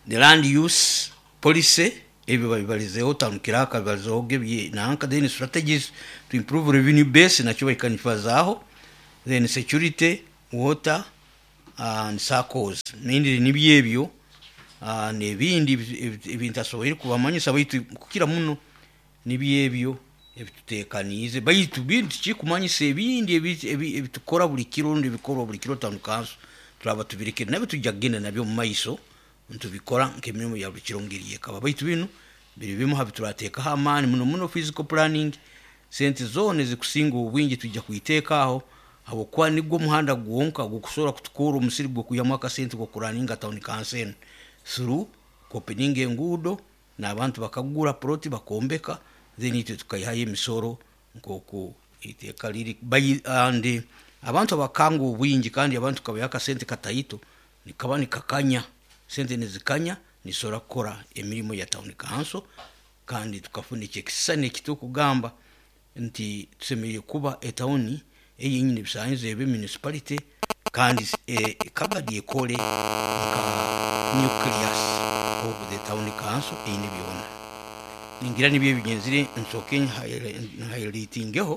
the land use policy ebyo babibalizeho town kiraka babalizeho gebye nanka then strategies to improve revenue base nakyo baikanifazaho then security water and circles nindi nibyebyo uh, nebindi ebintasoboye kubamanyisa baitu kukira muno nibyebyo ebitutekanize baitu bintu kikumanyisa ebindi ebitukora buli kirundi bikoro buli kiro town council turaba tubirikira nabe tujagenda nabyo mu maiso ntubikora nk'emirimo ya buli kirongiriye kaba baitu bino biri bimu habiturateka hamani muno muno physical planning sente zone zikusinga ubwingi tujja kuyitekaho abo kwa nibwo muhanda gwonka gukusora kutukura umusiri gwo kuyamwaka sente gwo kuraninga town council through opening engudo na abantu bakagura proti bakombeka then ite tukayihaye misoro nkoko iteka liri bayi andi abantu bakangu ubwingi kandi abantu kabayaka sente katayito nikabani kakanya sente nezikanya nisora kora emirimo ya town council kandi tukafunike kisane kitukugamba nti tusemeye kuba etawuni eyinyine bisanyize ebe municipality kandi e, kabadi ekole nka nucleus of the town council eyine byona ningira nibye binyenzire nsokenya highlightingeho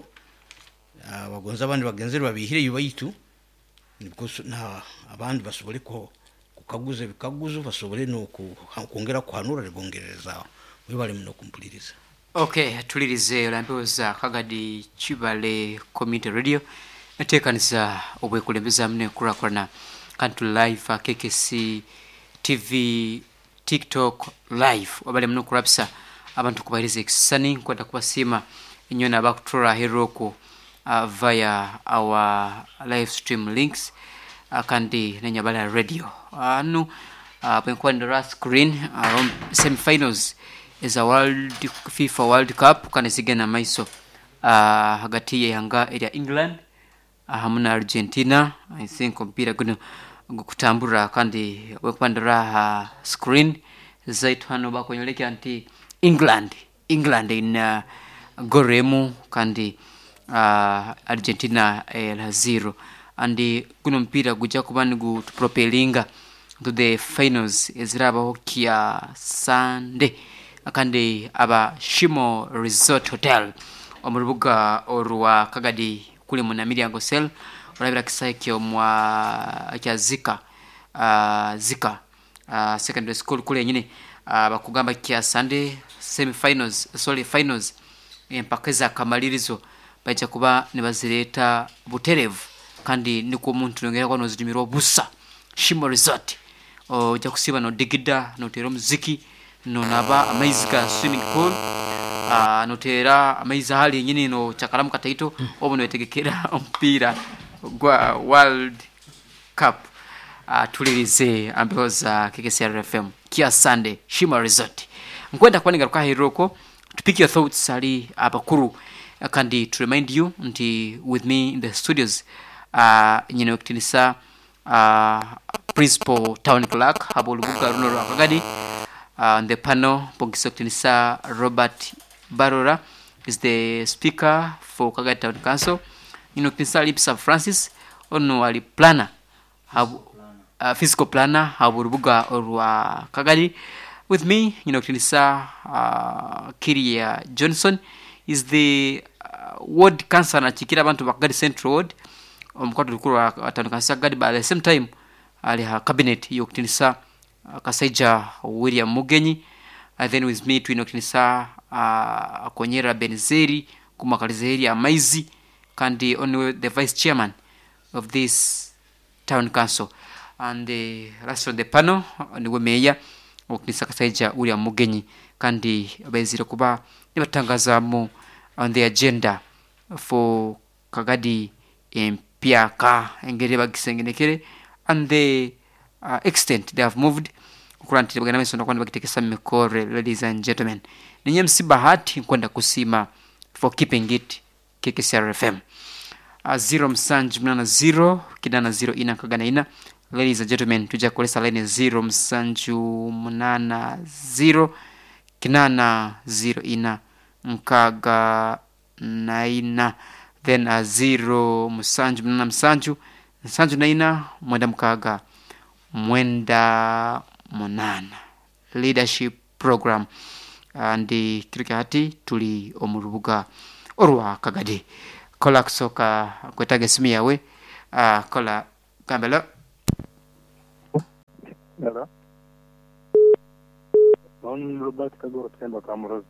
abagonza abandi bagenzere babihire yubayitu nibwo na abandi basobole ko kukaguze bikaguzo basobole no kongera kwanura ribongereza we bali muno kumpuliriza. Okay, tulirize olamboza Kagadi Chibale Community Radio natekanisa obwekulembeza mne kura kona kantu live K K C T V TikTok live wabale mno kurapsa abantu kubalize kisani kwenda kubasima inyona bakutora heroko uh, via our live stream links uh, kandi nenyabala radio anu uh, penkwenda screen uh, semi-finals is a world FIFA World Cup kana sigena maiso uh, hagati ya yanga area England uh, hamuna Argentina I think kompira guno gukutambura kandi wekwandara uh, screen zaitu hano bakonyoleke anti England England in uh, goremu kandi uh, Argentina el zero andi kuno mpira guja kubani gu propelinga to the finals eziraba hokia Sunday akande aba Shimo Resort Hotel omurubuga orwa Kagadi kuli munamiri yango sel orabira kisaike omwa kya Zika uh, Zika uh, secondary school kule nyine uh, bakugamba kya Sunday semi finals sorry finals empakeza kamalirizo baje kuba nibazireta buterevu kandi niko muntu ngera kwa nozidimirwa busa Shimo Resort o ja kusiba no digida no tero muziki no naba amazika swimming pool uh, no tera amayiza hali nyine no chakaramu kataito hmm. obo no etegekera ompira gwa World Cup uh, tulirize ambeoza K K C R F M kia Sunday Shimo Resort nkwenda kwani ngaruka hiroko tupiki your thoughts ali abakuru kandi to remind you nti with me in the studios uh you know kitinisa uh principal town clerk habolubuka runoro Kagadi uh, on the panel Pogiso kitinisa Robert Barora is the speaker for Kagadi Town Council you know kitinisa Lipsa Francis ono ali planner habu uh, physical planner habolubuka orwa Kagadi with me you know kitinisa uh, Kiria Johnson is the uh, ward councillor na chikira abantu bakagadi Central Ward omukwato lukuru atanukasa Kagadi by the same time ali ha cabinet yo kitinisa uh, Kasaija William Mugenyi and then with me twino kitinisa uh, Konyera Benzeri kumakalizeri amaizi kandi only the vice chairman of this town council and the rest of the panel ni wemeya okinisa Kasaija William Mugenyi kandi abezire kuba nibatangaza mu on the agenda for Kagadi empiaka engere bagisengenekere and the uh, extent they have moved kuranti bagana meso nakwanda bagitekesa mikore ladies and gentlemen ninye msibahati kwenda kusima for keeping it K K C R F M uh, zero msanju mnana zero kidana zero ina kagana ina ladies and gentlemen tuja kolesa line zero msanju mnana zero kinana zero ina mkaga naina then a zero msanju mnana msanju msanju naina mwenda mkaga mwenda monana leadership program ndi kirika hati tuli omurubuga orwa kagadi kola kusoka kwetaga simu yawe uh, kola kambelo Hello. On Robert Kagoro Temba Kamurozi.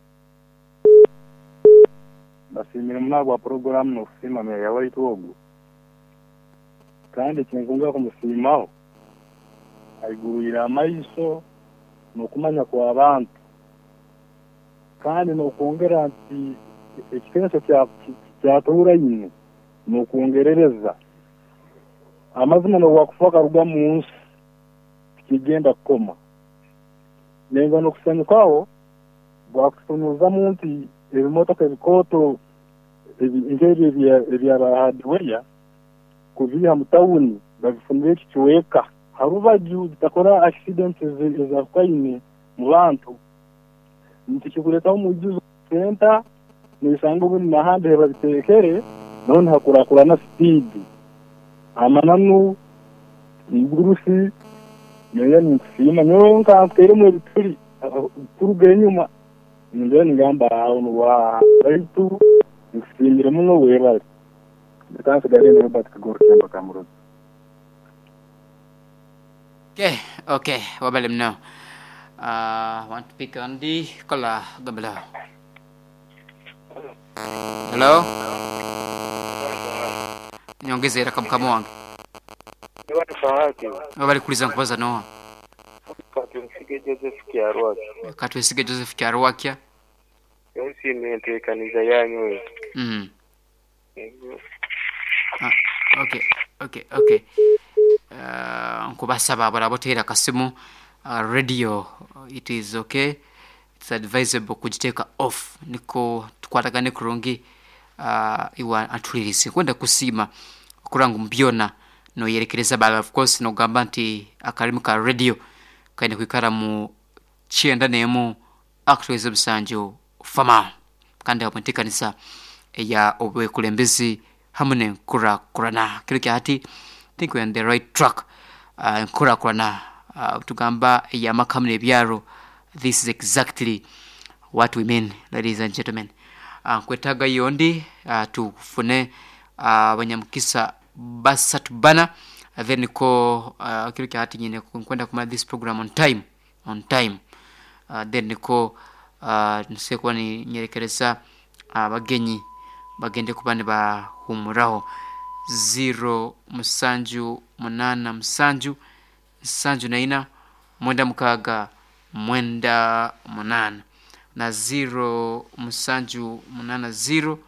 Basi mnabu wa program no kusima me ya waitu ogu. Kandi kingunga ko musimao. Aiguruira amaiso no kumanya kwa abantu. Kandi no kuongera anti ekitenso kya kya tura yini no kuongerereza. Amazima no wakufoka ruga munsi kigenda koma. Nenga no kusanya kwawo bwakutunuza munti ebimotoka ebikoto ingeri bya bya hardware kuviha mutawuni babifunire kichweka harubaju bitakora accidents za kwaine mu bantu ntikikuleta umujuzo center nisango buni nahande heba bitekere none hakurakura na speed amananu igurusi Nyoya nsima nyonka tere mu bituri turuge nyuma ndio ngamba aho wa baitu nsimire muno wera kanse gare ne Robert Kagoro Temba Kamurozi. Okay, okay, wabale mno. Uh, want to pick on the kola gambela. Hello? Nyongeze raka mkamo wangu. Niwatu fahaki. Wabale kuliza nkubaza no. Kati nsige Joseph Kiarwaki. Kati nsige Joseph Kiarwaki. Yonsi nientekaniza yanyu. Mhm. Ah, okay, okay, okay. Uh, nkubasaba barabotera kasimu uh, radio it is okay, it's advisable kujiteka off niko tukwatagane kurungi uh, iwa atulirisi kwenda kusima kurangu mbiona no yerekereza bala of course no gamba nti akarimu ka radio kaine kwikara mu chienda nemu actualize bisanjo fama kandi apontekanisa ya obwe kulembezi hamune kura kurana kiriki hati think we're on the right track uh, kura kurana uh, tugamba ya makamne byaro. This is exactly what we mean, ladies and gentlemen. Uh, kwetaga yondi uh, tufune uh, banyamukisa basatu bana uh, then ko uh, kiriki hati nyine kwenda kuma this program on time on time uh, then ko uh, nsekwa ni nyerekereza uh, bagenyi bagende kubane ba humuraho zero musanju munana musanju musanju na ina mwenda mukaga mwenda munana na zero musanju munana zero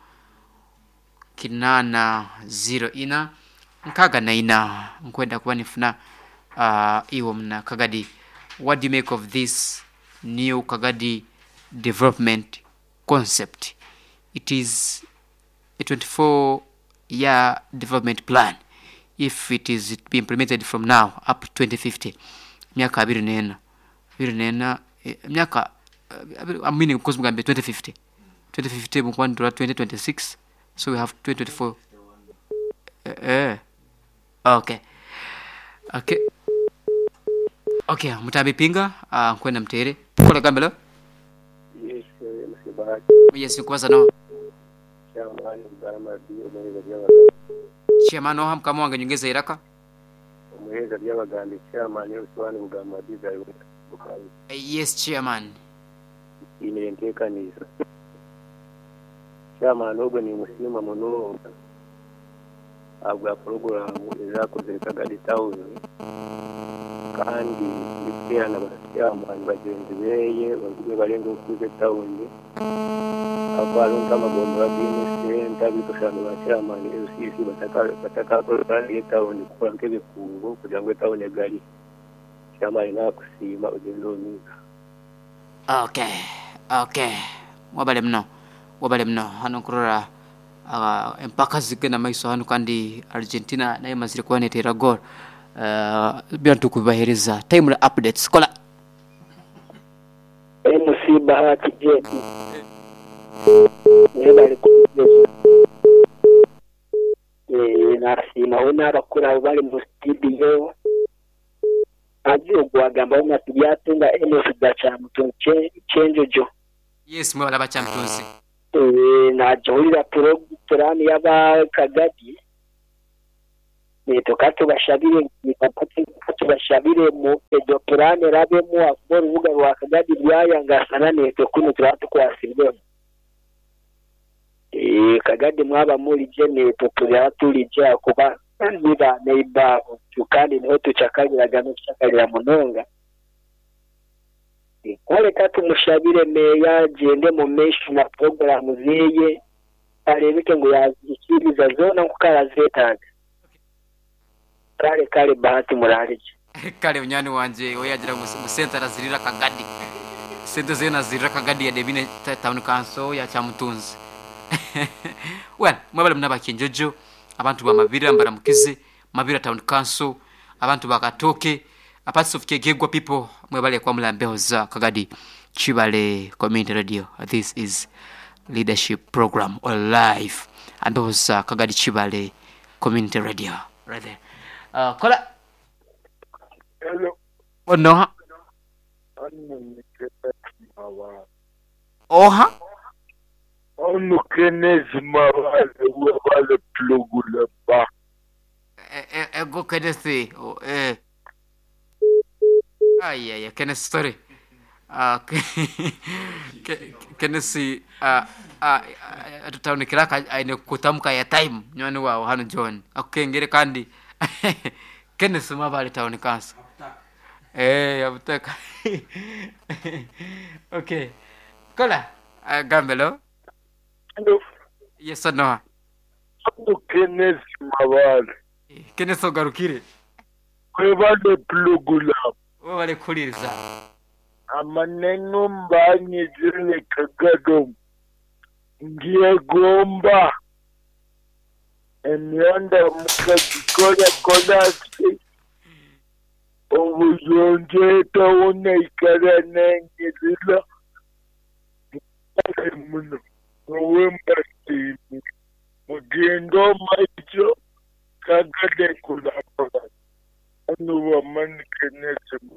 kinana zero ina nkaga na ina nkwenda kuba nifuna uh, iwo mna kagadi. What do you make of this new Kagadi development concept? It is a twenty-four year development plan. If it is to be implemented from now up to twenty fifty, miaka abiri nena abiri nena miaka I mean because we can twenty fifty twenty fifty mkwani to twenty twenty-six, so we have twenty twenty-four. Eh uh, uh, okay okay okay mutabi pinga uh, kwenda mtere kola gambelo. Yes, msibaki. Yes, kwaza no Chairman Garama Dio Mweza Diaga. Chairman no ham kama wanganyongeza iraka. Mweza Diaga gandi chairman yo swani Garama Dio Bukali. Yes, chairman. Imeenteka nisa. Chairman ogo ni musima muno. Abwa program ezako zirikagadi town. Kandi ikera na chairman bagenzi beye bagwe barenga kuze town. Abalunga magondo abine ndabi kushana ba chairman L C C bataka bataka ko kandi town kwa nkebe kungo kugira ngo town egari. Chairman na kusima ugendo nika. Okay, okay. Wabale mno, wabale mno. Hano kurora uh, empaka zigena maiso hano kandi Argentina na yema zilikuwa netera gol. Uh, biantu kubahereza time updates kola. M C Bahati J. Nebali kujesu. Eh, na sima una bakura bali mu studio. azi ogwagamba omati byatunga enosi gachamutunzi chenjojo yes mwe balaba champions eh najulira program yaba Kagadi neto kato bashabire nipapati kato bashabire mu edo plan rabe mu akbor ubuga rwa Kagadi byayangasana neto kuno turatu kwasibwe eh Kagadi mwaba muri jene to turatulije kuba niba neiba tukandi niho tuchakaliraga no tuchakalira munonga kole katu mushabire meya jende mu meshi na program zeye arebeke ngo yazikiriza zona nkukara zetaga kale kale bahati murarije kale unyani wanje oyagira mu center azirira Kagadi center zena zirira Kagadi ya Debine town council ya Chamutunzi well mwabale mnabakinjojo abantu bamabira mbaramukize mabira town council abantu bakatoke parts of Kegegwa people mwebale kwa mulambeho za Kagadi Chibale Community Radio. This is leadership program or live and those uh, Kagadi Chibale Community Radio right there. Uh, kola hello oh no oha onu kenezi mawale wale plugula ba eh eh go kenesi eh ay ay kenesi story ah kenesi ah ah tutaunikira ka aine kutamka ya time nyani wao hano John akengere kandi kenesi mabali taunikansa eh yabutaka okay kola uh, gambelo hello yes or no onu kenezi mawale kenesi ogarukire kwebale plugula wale kuliriza amaneno mbanye zile Kagado ngiye gomba emyanda mukazikola kolasi obuyonje tawona ikara nengezila muno owembasini mugendo maicho Kagade kulakola anu wamani kenesi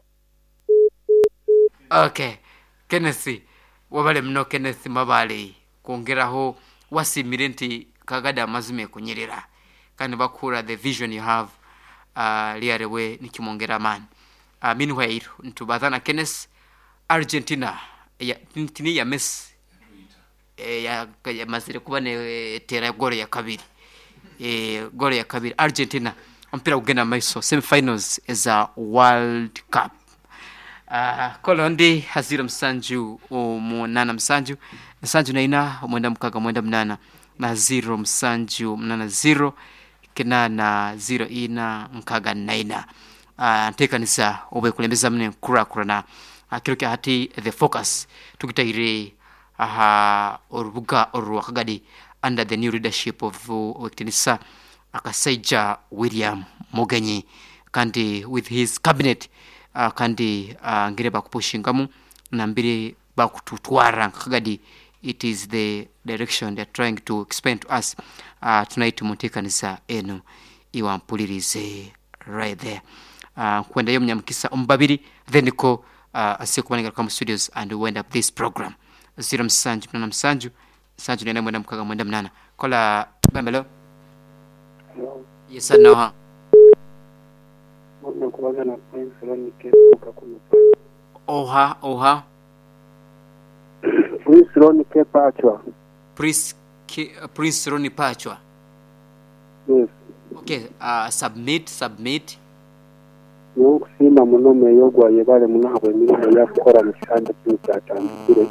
okay Kenneth wabale mno Kenneth mabale kuongeraho wasimire nti Kagada amazume kunyerera kandi bakura the vision you have uh liarewe nikimongera man uh, meanwhile ntubadana Kenneth Argentina ya ntini ya Messi eh, ya, ya mazire kubane eh, tera gole ya kabiri eh gole ya kabiri Argentina mpira ugena maiso semi-finals is a World Cup. Uh, Kolondi hazira msanju umunana msanju msanju na ina mwenda mkaga mwenda mnana na zero msanju mnana zero kina na zero ina mkaga na ina uh, teka nisa ube kulembeza mne kura kura na uh, kilokia hati the focus tukita ire aha uh, orubuga oruwa Kagadi under the new leadership of uh, Wekitinisa akasaija William Mugenyi kandi with his cabinet uh, kandi uh, ngire bakupushingamu na mbire bakututwara Kagadi. It is the direction they are trying to explain to us uh, tonight. Muntekanisa enu iwampulirize right there uh, kwenda yo mnyamkisa ombabiri then ko uh, asikubaninga kwa studios and we wind up this program zero msanju mnana msanju msanju nene mwenda mkaga mwenda mnana kola bambelo. No. Yes or no? Mwana kuwaga na Prince Ronnie Kepa kunupa. Oha, oha. Prince Ronnie Kepa achwa. Prince, Ke, uh, Prince Ronnie Pachwa. Yes. Okay, uh, submit, submit. Nuko sima munome yogwa yebale munabwe milimo yakora mushanda cy'cyatandikire.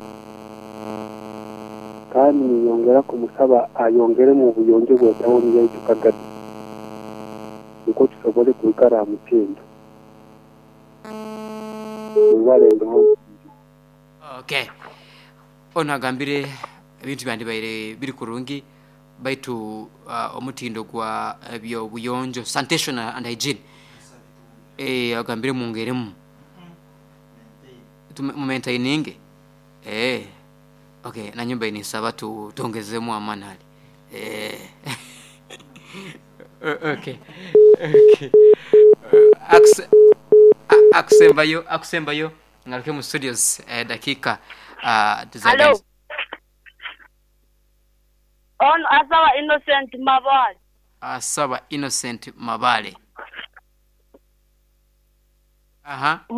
Kandi yongera kumusaba ayongere mu buyonge bwa tawuni ya Kagadi. Uko tusobole kwikara mutindo. Ubarenga. Okay. Ona gambire ibintu byandi bayire biri kurungi baitu uh, omutindo kwa byo buyonjo sanitation and hygiene. Eh agambire mungeremu. Tu maintaining. Eh. Okay, na nyumba ini sabatu tuongezemo amanali. Eh. okay. Okay. Uh, access akusembayo akusembayo ngaruke mu studios eh, dakika uh, Hello. On Asawa Innocent Mabale. Asawa Innocent Mabale. Aha.